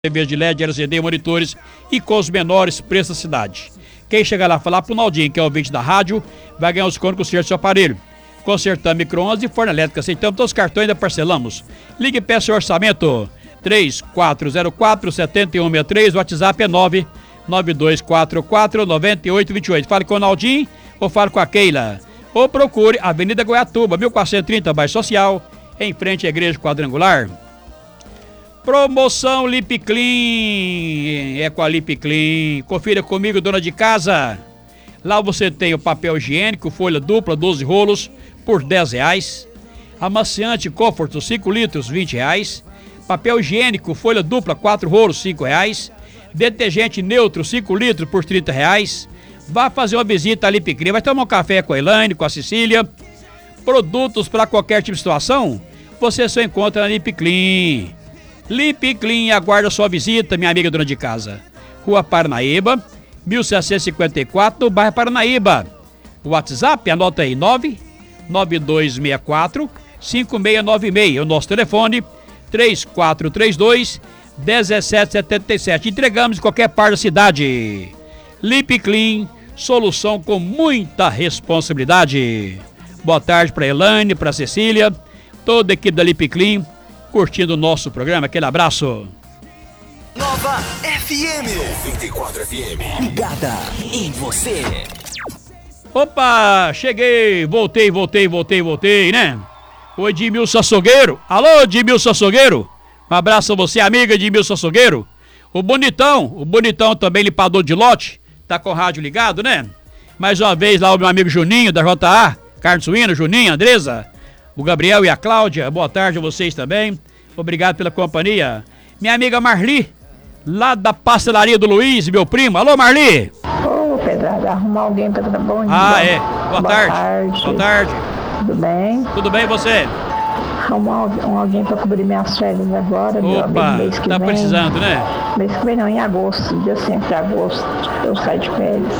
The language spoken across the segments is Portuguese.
TVs de LED, LCD, monitores e com os menores preços da cidade. Quem chegar lá falar pro Naldinho, que é o ouvinte da rádio, vai ganhar os desconto com o conserto do seu aparelho. Consertamos micro-ondas e forno elétrico. Aceitamos todos os cartões e ainda parcelamos. Ligue e peça o orçamento. 3404-7163. O WhatsApp é 99244-9828. Fale com o Naldinho ou fale com a Keila. Ou procure Avenida Goiatuba, 1430, Bairro Social, em frente à Igreja Quadrangular. Promoção Lip Clean, é com a Lip Clean. Confira comigo, dona de casa. Lá você tem o papel higiênico, folha dupla, 12 rolos, por R$10. Amaciante Comfort, 5 litros, R$20. Papel higiênico, folha dupla, 4 rolos, R$5. Detergente neutro, 5 litros, por R$30. Vá fazer uma visita à Lip Clean. Vai tomar um café com a Elaine, com a Cecília. Produtos para qualquer tipo de situação, você só encontra na Lip Clean. Lip Clean aguarda sua visita, minha amiga dona de casa. Rua Paranaíba, 1754, bairro Paranaíba. O WhatsApp, anota aí, 99264-5696. O nosso telefone, 3432-1777. Entregamos em qualquer parte da cidade. Lip Clean, solução com muita responsabilidade. Boa tarde para Elaine, para Cecília, toda a equipe da Lip Clean, curtindo o nosso programa. Aquele abraço. Nova FM 94 FM, ligada em você. Opa, cheguei, voltei, né? O Edmilson Açougueiro. Alô, Edmilson Açougueiro. Um abraço a você, amiga Edmilson Açougueiro. O Bonitão também limpador de lote, tá com o rádio ligado, né? Mais uma vez lá o meu amigo Juninho da JA, Carlos Suíno, Juninho, Andresa, o Gabriel e a Cláudia, boa tarde a vocês também. Obrigado pela companhia. Minha amiga Marli, lá da pastelaria do Luiz, meu primo. Alô, Marli. Ô, Pedrado, arrumar alguém para dar bom dia. Ah, é. Boa tarde. Boa tarde. Tudo bem? Tudo bem, e você? Arrumar alguém para cobrir minhas férias agora. Opa, mês que tá vem. Precisando, né? Mês que vem não, em agosto, dia 5 de agosto, eu saio de férias.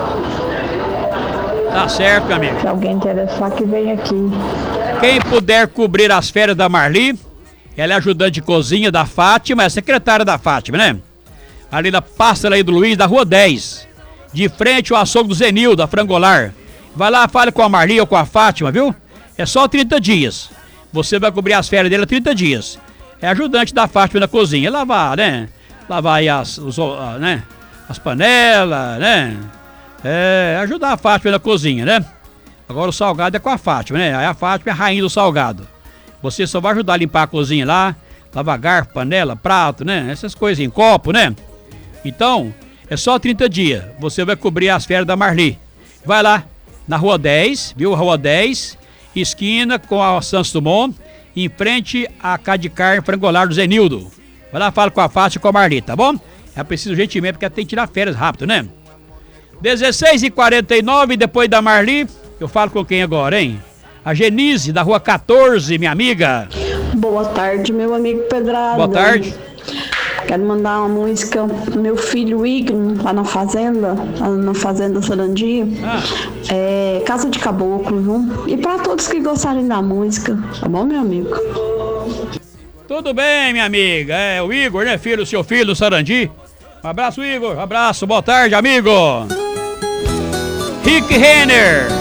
Tá certo, meu amigo. Se alguém interessar, que vem aqui. Quem puder cobrir as férias da Marli, ela é ajudante de cozinha da Fátima, é secretária da Fátima, né? Ali na pastelaria do Luiz, da Rua 10, de frente ao açougue do Zenil, da Frangolar. Vai lá, fale com a Marli ou com a Fátima, viu? É só 30 dias. Você vai cobrir as férias dela 30 dias. É ajudante da Fátima na cozinha. Lavar, né? Lavar aí as panelas, né? É, ajudar a Fátima na cozinha, né? Agora o salgado é com a Fátima, né? Aí a Fátima é a rainha do salgado. Você só vai ajudar a limpar a cozinha lá, lavar garfo, panela, prato, né? Essas coisas em copo, né? Então, é só 30 dias. Você vai cobrir as férias da Marli. Vai lá, na Rua 10, viu? Rua 10, esquina com a Santos Dumont, em frente à Cá de Carne Frangolar do Zenildo. Vai lá, fala com a Fátima e com a Marli, tá bom? É preciso gentilmente, porque tem que tirar férias rápido, né? 16h49, depois da Marli, eu falo com quem agora, hein? A Genise, da Rua 14, minha amiga. Boa tarde, meu amigo Pedrado. Boa tarde. Quero mandar uma música pro meu filho Igor, lá na Fazenda Sarandi. É Casa de Caboclo, viu? E pra todos que gostarem da música, tá bom, meu amigo? Tudo bem, minha amiga. É o Igor, né, filho, seu filho do Sarandi. Um abraço, Igor. Um abraço, boa tarde, amigo. Rick Renner.